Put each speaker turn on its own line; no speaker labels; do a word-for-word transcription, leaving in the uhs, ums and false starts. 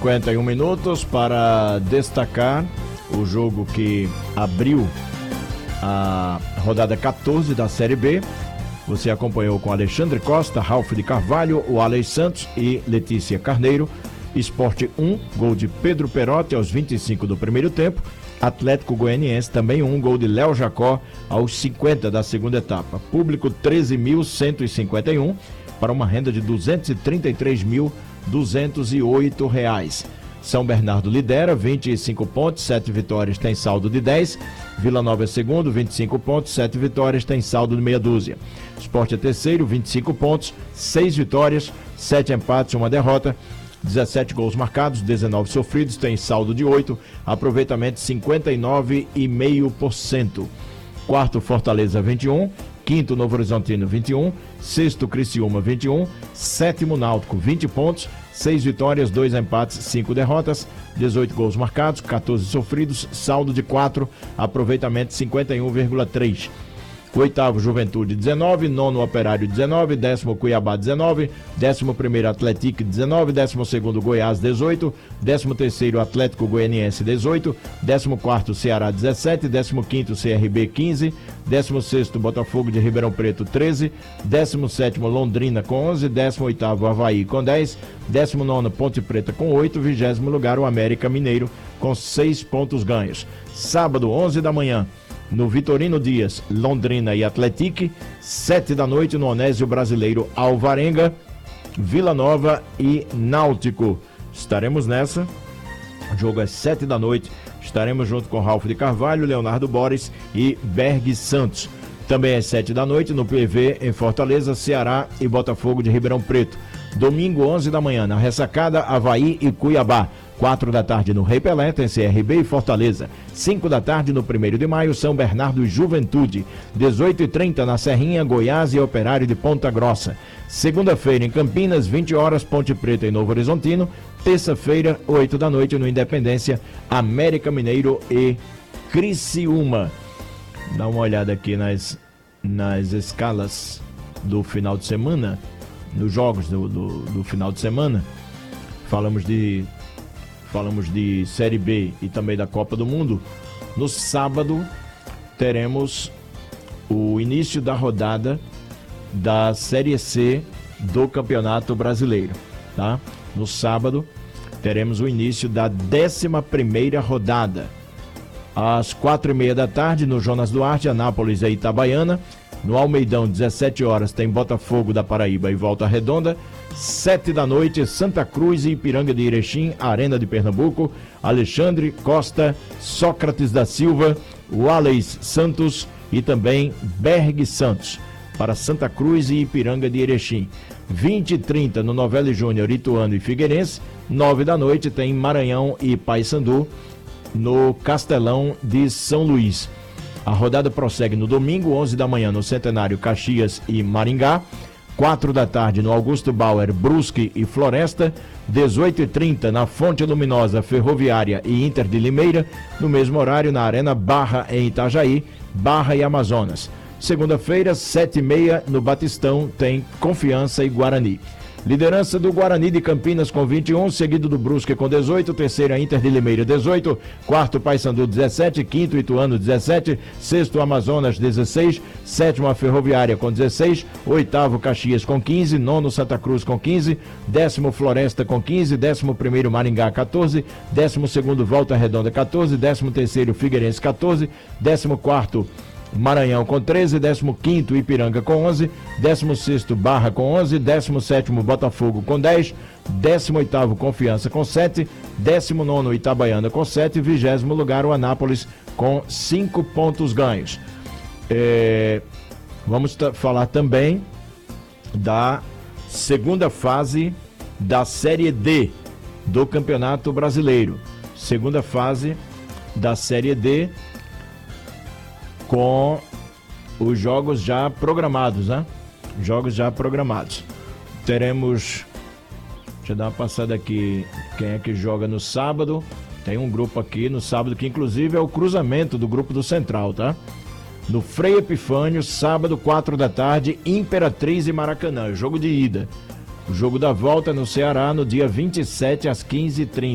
cinquenta e um minutos para destacar o jogo que abriu a rodada quatorze da Série B. Você acompanhou com Alexandre Costa, Ralf de Carvalho, o Alex Santos e Letícia Carneiro. Sport um, gol de Pedro Perotti aos vinte e cinco do primeiro tempo. Atlético Goianiense também um, gol de Léo Jacó aos cinquenta da segunda etapa. Público treze mil cento e cinquenta e um para uma renda de duzentos e trinta e três mil duzentos e oito reais. São Bernardo lidera, vinte e cinco pontos, sete vitórias, tem saldo de dez. Vila Nova é segundo, vinte e cinco pontos, sete vitórias, tem saldo de meia dúzia. Sport é terceiro, vinte e cinco pontos, seis vitórias, sete empates, uma derrota. dezessete gols marcados, dezenove sofridos, tem saldo de oito, aproveitamento cinquenta e nove vírgula cinco por cento. Quarto, Fortaleza, vinte e um. Quinto, Novo Horizontino, vinte e um. Sexto, Criciúma, vinte e um. Sétimo, Náutico, vinte pontos, seis vitórias, dois empates, cinco derrotas, dezoito gols marcados, quatorze sofridos, saldo de quatro, aproveitamento cinquenta e um vírgula três. Oitavo, Juventude, dezenove. Nono, Operário, dezenove. Décimo, Cuiabá, dezenove. Décimo primeiro, Atlético, dezenove. Décimo segundo, Goiás, dezoito. Décimo terceiro, Atlético Goianiense, dezoito. Décimo quarto, Ceará, dezessete. Décimo quinto, C R B, quinze. Décimo sexto, Botafogo de Ribeirão Preto, treze. Décimo sétimo, Londrina, com onze. Décimo oitavo, Avaí, com dez. Décimo nono, Ponte Preta, com oito. Vigésimo lugar, o América Mineiro, com seis pontos ganhos. Sábado, onze da manhã, no Vitorino Dias, Londrina e Atlético. Sete da noite no Onésio Brasileiro, Alvarenga, Vila Nova e Náutico. Estaremos nessa. O jogo é sete da noite. Estaremos junto com Ralf de Carvalho, Leonardo Boris e Berg Santos. Também às sete da noite no P V em Fortaleza, Ceará e Botafogo de Ribeirão Preto. Domingo, onze da manhã, na Ressacada, Avaí e Cuiabá. quatro da tarde no Rei Pelé, tem C R B e Fortaleza. cinco da tarde no primeiro de maio, São Bernardo e Juventude. dezoito e trinta na Serrinha, Goiás e Operário de Ponta Grossa. Segunda-feira em Campinas, vinte horas, Ponte Preta e Novo Horizontino. Terça-feira, oito da noite no Independência, América Mineiro e Criciúma. Dá uma olhada aqui nas, nas escalas do final de semana, nos jogos do, do, do final de semana. Falamos de Falamos de Série B e também da Copa do Mundo. No sábado, teremos o início da rodada da Série C do Campeonato Brasileiro, tá? No sábado, teremos o início da décima primeira rodada. Às quatro e meia da tarde, no Jonas Duarte, Anápolis e Itabaiana. No Almeidão, dezessete horas, tem Botafogo da Paraíba e Volta Redonda. Sete da noite, Santa Cruz e Ipiranga de Erechim, Arena de Pernambuco. Alexandre Costa, Sócrates da Silva, Wallace Santos e também Berg Santos, para Santa Cruz e Ipiranga de Erechim. vinte e trinta no Novelli Júnior, Ituano e Figueirense. Nove da noite tem Maranhão e Paysandu no Castelão de São Luís. A rodada prossegue no domingo, onze da manhã, no Centenário, Caxias e Maringá. quatro da tarde no Augusto Bauer, Brusque e Floresta. dezoito e trinta na Fonte Luminosa, Ferroviária e Inter de Limeira. No mesmo horário, na Arena Barra em Itajaí, Barra e Amazonas. Segunda-feira, sete e meia, no Batistão, tem Confiança e Guarani. Liderança do Guarani de Campinas com vinte e um, seguido do Brusque com dezoito, terceira Inter de Limeira dezoito, quarto Paysandu dezessete, quinto Ituano dezessete, sexto Amazonas dezesseis, sétimo a Ferroviária com dezesseis, oitavo Caxias com quinze, nono Santa Cruz com quinze, décimo Floresta com quinze, décimo primeiro Maringá quatorze, décimo segundo Volta Redonda quatorze, décimo terceiro Figueirense quatorze, décimo quarto Maranhão com treze, décimo quinto Ipiranga com onze, décimo sexto Barra com onze, décimo sétimo Botafogo com dez, décimo oitavo Confiança com sete, décimo nono Itabaiana com sete, vigésimo lugar o Anápolis com cinco pontos ganhos. É, vamos falar também da segunda fase da Série D do Campeonato Brasileiro. Segunda fase da Série D, com os jogos já programados, né? Jogos já programados. Teremos, deixa eu dar uma passada aqui, quem é que joga no sábado. Tem um grupo aqui no sábado que inclusive é o cruzamento do grupo do Central, tá? No Frei Epifânio, sábado, quatro da tarde, Imperatriz e Maracanã, jogo de ida. O jogo da volta no Ceará no dia vinte e sete às quinze e trinta.